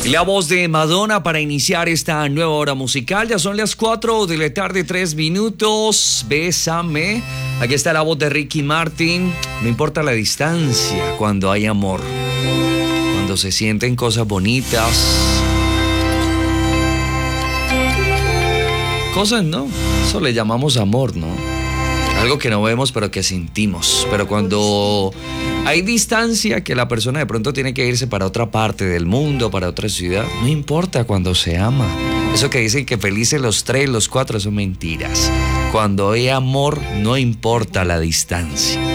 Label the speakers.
Speaker 1: La voz de Madonna para iniciar esta nueva hora musical. Ya son las 4 de la tarde, 3 minutos. Bésame. Aquí está la voz de Ricky Martin. No importa la distancia cuando hay amor. Cuando se sienten cosas bonitas. Cosas, ¿no? Eso le llamamos amor, ¿no? Algo que no vemos pero que sentimos. Pero cuando hay distancia, que la persona de pronto tiene que irse para otra parte del mundo, para otra ciudad, no importa cuando se ama. Eso que dicen que felices los 3, los 4 son mentiras. Cuando hay amor, no importa la distancia.